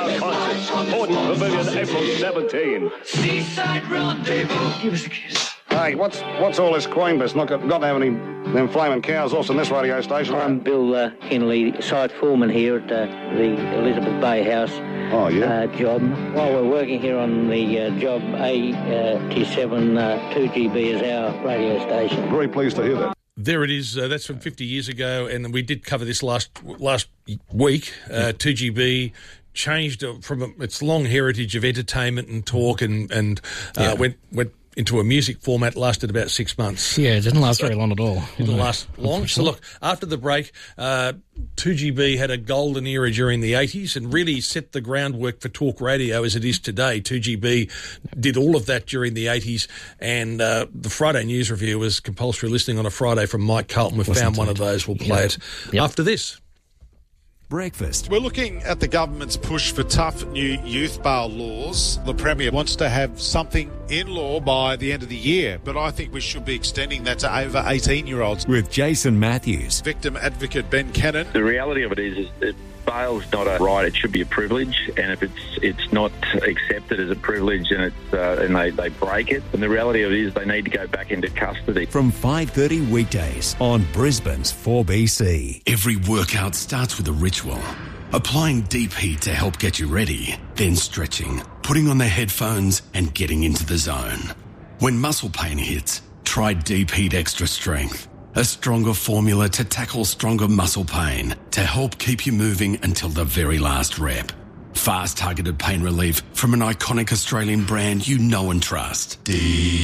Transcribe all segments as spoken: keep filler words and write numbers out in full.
Our concerts, Horton Pavilion, April seventeenth. Seaside Rendezvous. Give us a kiss. Hey, what's what's all this Queen business? Not got, got to have any them flaming cows off in this radio station. I'm Bill uh, Henley, site foreman here at uh, the Elizabeth Bay House oh, yeah. uh, job. While we're working here on the uh, job, A T seven uh, two G B is our radio station. Very pleased to hear that. There it is. Uh, that's from fifty years ago, and we did cover this last last week. Uh, two G B changed from its long heritage of entertainment and talk, and and uh, yeah. went went. into a music format, lasted about six months. Yeah, it didn't last very long at all. It didn't last long. So look, after the break, uh, two G B had a golden era during the eighties and really set the groundwork for talk radio as it is today. two G B did all of that during the eighties, and uh, the Friday News Review was compulsory listening on a Friday from Mike Carlton. We've found one of those. We'll play yep. it yep. after this. Breakfast. We're looking at the government's push for tough new youth bail laws. The Premier wants to have something in law by the end of the year, but I think we should be extending that to over eighteen-year-olds. With Jason Matthews. Victim advocate Ben Cannon. The reality of it is, is that bail's not a right, it should be a privilege, and if it's it's not accepted as a privilege and it's uh, and they, they break it, then the reality of it is they need to go back into custody. From five thirty weekdays on Brisbane's four B C. Every workout starts with a ritual. Applying deep heat to help get you ready, then stretching, putting on the headphones and getting into the zone. When muscle pain hits, try Deep Heat Extra Strength. A stronger formula to tackle stronger muscle pain to help keep you moving until the very last rep. Fast targeted pain relief from an iconic Australian brand you know and trust. Deep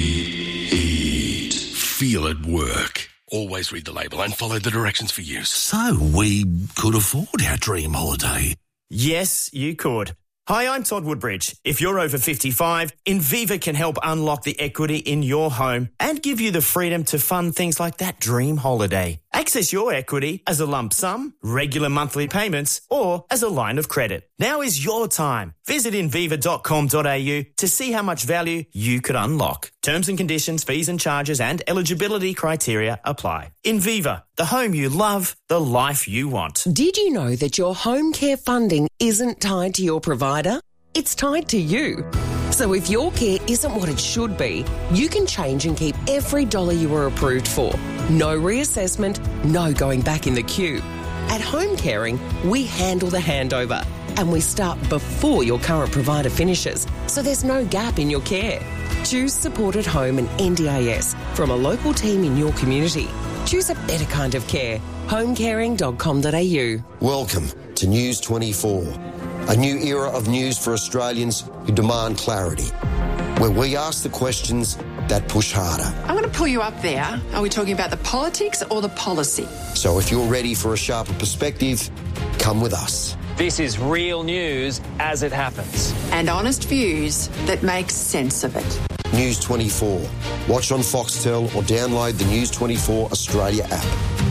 Heat. Feel it work. Always read the label and follow the directions for use. So we could afford our dream holiday. Yes, you could. Hi, I'm Todd Woodbridge. If you're over fifty-five, Inviva can help unlock the equity in your home and give you the freedom to fund things like that dream holiday. Access your equity as a lump sum, regular monthly payments, or as a line of credit. Now is your time. Visit inviva dot com dot a u to see how much value you could unlock. Terms and conditions, fees and charges, and eligibility criteria apply. Inviva, the home you love, the life you want. Did you know that your home care funding isn't tied to your provider? It's tied to you. So if your care isn't what it should be, you can change and keep every dollar you were approved for. No reassessment, no going back in the queue. At Home Caring, we handle the handover and we start before your current provider finishes, so there's no gap in your care. Choose Supported Home and N D I S from a local team in your community. Choose a better kind of care. home caring dot com dot a u. Welcome to News twenty-four, a new era of news for Australians who demand clarity, where we ask the questions that push harder. I'm going to pull you up there. Are we talking about the politics or the policy? So if you're ready for a sharper perspective, come with us. This is real news as it happens. And honest views that make sense of it. News twenty-four. Watch on Foxtel or download the News twenty-four Australia app.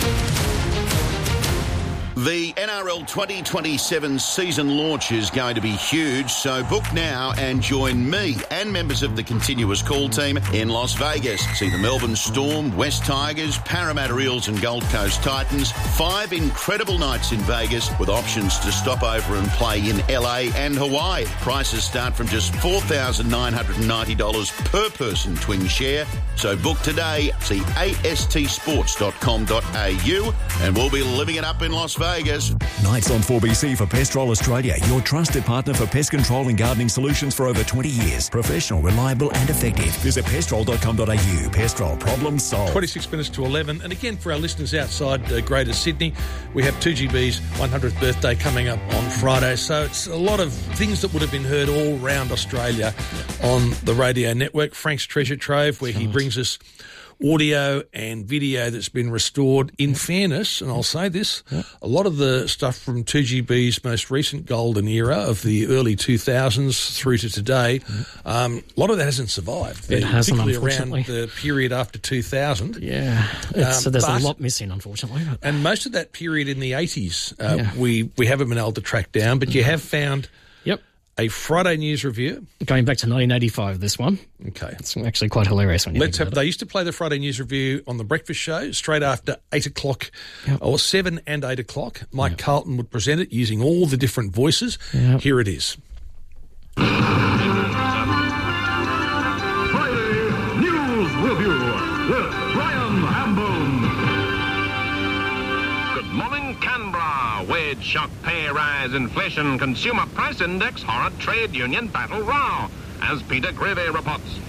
The N R L twenty twenty-seven season launch is going to be huge, so book now and join me and members of the Continuous Call team in Las Vegas. See the Melbourne Storm, West Tigers, Parramatta Eels and Gold Coast Titans. Five incredible nights in Vegas with options to stop over and play in L A and Hawaii. Prices start from just four thousand nine hundred ninety dollars per person twin share. So book today. See a s t sports dot com dot a u and we'll be living it up in Las Vegas. Vegas. Nights on four B C for Pestrol Australia, your trusted partner for pest control and gardening solutions for over twenty years. Professional, reliable and effective. Visit pestrol dot com dot a u. Pestrol, problem solved. twenty-six minutes to eleven. And again, for our listeners outside uh, Greater Sydney, we have two G B's one hundredth birthday coming up on Friday. So it's a lot of things that would have been heard all around Australia on the radio network. Frank's Treasure Trove, where he brings us audio and video that's been restored. In fairness, and I'll say this, yeah. a lot of the stuff from two G B's most recent golden era of the early two thousands through to today, yeah. um, a lot of that hasn't survived. It hasn't, particularly unfortunately. Around the period after two thousand. Yeah, it's, um, so there's but, a lot missing, unfortunately. But. And most of that period in the eighties, uh, yeah. we, we haven't been able to track down, but you have found... Yep. a Friday news review. Going back to nineteen eighty-five, this one. Okay. It's actually quite hilarious when you Let's think have. about They used to play the Friday news review on the breakfast show straight after eight o'clock, Yep. or seven and eight o'clock. Mike Carlton would present it using all the different voices. Yep. Here it is. News Review with Brian Hambone. Good morning, Canberra. Wage shock, pay rise, inflation, consumer price index, horror, trade union battle row. As Peter Grevy reports.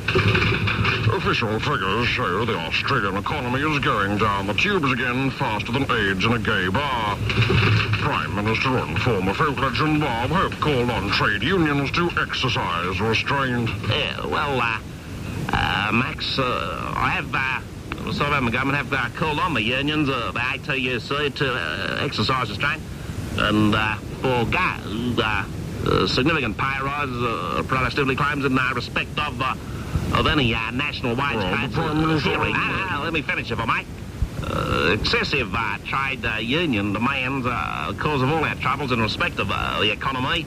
Official figures show the Australian economy is going down the tubes again faster than AIDS in a gay bar. Prime Minister and former folk legend Bob Hope called on trade unions to exercise restraint. Yeah, well, uh, uh, Max, uh, I have, uh, sort of the government have uh, called on the unions, uh, the A T U C, to uh, exercise restraint and uh, forego uh, uh, significant pay rises, uh, productivity claims in uh, respect of uh, of any uh, national wage Well, cuts. the Prime Minister- Ah, ah, let me finish if I may. Uh, excessive uh, trade uh, union demands uh, cause of all our troubles in respect of uh, the economy.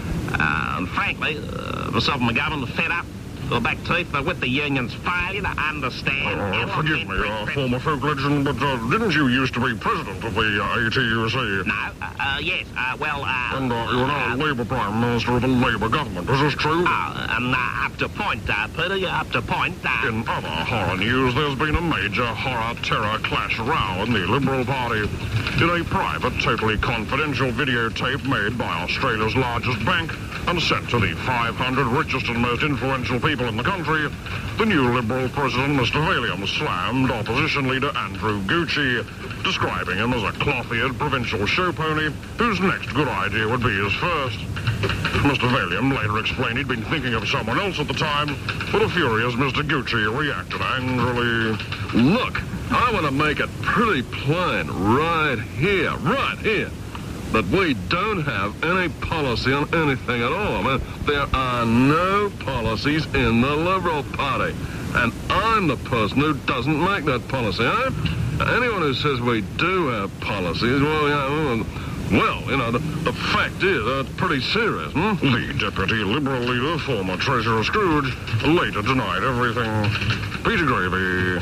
Uh, and frankly, uh, myself and my government are fed up, the back teeth, uh, with the union's failure to understand. Uh, forgive me, uh, former folk legend, but uh, didn't you used to be president of the uh, A T U C? No, uh, uh, yes, uh, well, uh... And uh, you're now Labour Prime Minister of a Labour government, is this true? Uh, and uh, up to point, uh, Peter, you're up to point. Uh, In other horror news, there's been a major horror terror clash row in the Liberal Party. In a private, totally confidential videotape made by Australia's largest bank and sent to the five hundred richest and most influential people in the country, the new Liberal President, Mister Valium, slammed opposition leader Andrew Gucci, describing him as a cloth-eared provincial show pony whose next good idea would be his first. Mister Valium later explained he'd been thinking of someone else at the time, but a furious Mister Gucci reacted angrily. Look, I want to make it pretty plain right here, right here, that we don't have any policy on anything at all. I mean, there are no policies in the Liberal Party. And I'm the person who doesn't make that policy. Eh? Anyone who says we do have policies, well, yeah, well, you know, the, the fact is, that's uh, pretty serious, hmm? The Deputy Liberal leader, former Treasurer Scrooge, later denied everything. Peter Gravy,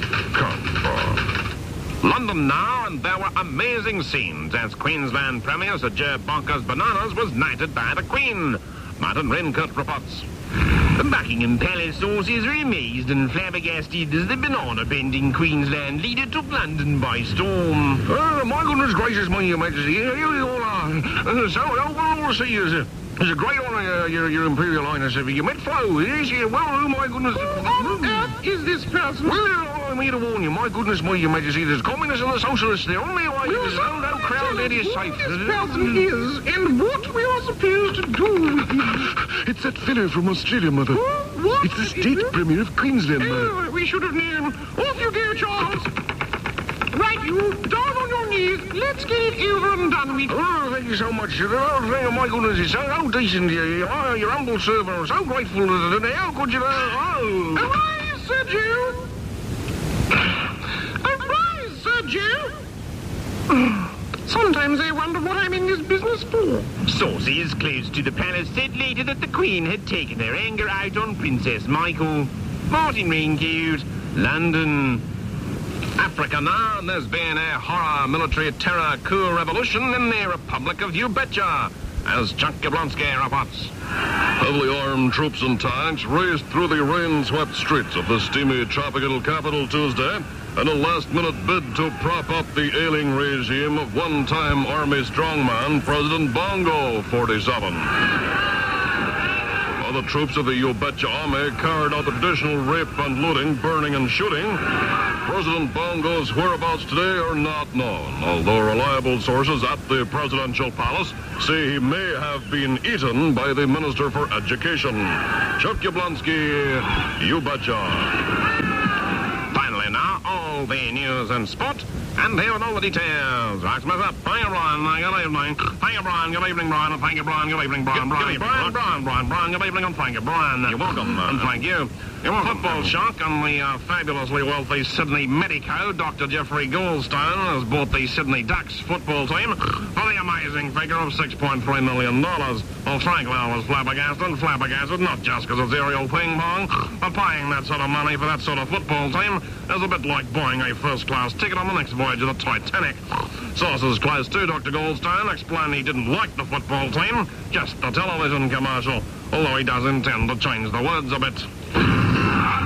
Canberra. London now, and there were amazing scenes as Queensland Premier Sir Joe Bonkers Bananas was knighted by the Queen. Martin Rencut reports. The Buckingham Palace sources are amazed and flabbergasted as the banana-bending Queensland leader took London by storm. Oh, my goodness gracious, my Your Majesty. Here you all are. Uh, so, well, well, we'll see you. It's a, it's a great honour, uh, your, your Imperial Highness. Have you met Flo? Is she? Well, oh, my goodness. Who on earth is this person? Well, I'm here to warn you. My goodness, my Your Majesty, there's communists and the socialists. The only way is no, no crown lady is safe. Who this person is and what we are supposed to do with him. It's that fellow from Australia, Mother. What? It's the state premier of Queensland, Mother. Oh, we should have known. Off you go, Charles. Right, you. Down on your knees. Let's get it over and done with. Oh, thank you so much. Oh, my goodness, it's so, so decent. You, oh, your humble servant. I'm so grateful. How could you... Oh. Arise, Sir Joe. Arise, Sir Joe. Sometimes I wonder what I'm in this business for. Sources close to the palace said later that the Queen had taken her anger out on Princess Michael. Martin Raincoat, London. Africa now, and there's been a horror military terror coup revolution in the Republic of You Betcha, as Chuck Jablonski reports. Heavily armed troops and tanks raced through the rain-swept streets of the steamy tropical capital Tuesday in a last-minute bid to prop up the ailing regime of one-time Army strongman President Bongo forty-seven. While the troops of the You Betcha Army carried out additional rape and looting, burning and shooting, President Bongo's whereabouts today are not known, although reliable sources at the presidential palace say he may have been eaten by the Minister for Education. Chuck Jablonski, You Betcha. Finally now, all the news and sport And here with all the details. Right, Smith up. Thank you, Brian. Uh, good evening. Thank you, Brian. Good evening, Brian. And thank you, Brian. Good evening, Brian. Brian, Brian, Brian, Brian, Brian. Good evening, and thank you, Brian. You're welcome. And thank you. You're welcome. Football shock on the uh, fabulously wealthy Sydney Medico. Doctor Jeffrey Goldstone has bought the Sydney Ducks football team for the amazing figure of six point three million dollars. Well, frankly, I was flabbergasted, flabbergasted, not just because it's aerial ping pong, but paying that sort of money for that sort of football team is a bit like buying a first-class ticket on the next voyage of the Titanic. Sources close to Doctor Goldstone explain he didn't like the football team, just the television commercial, although he does intend to change the words a bit.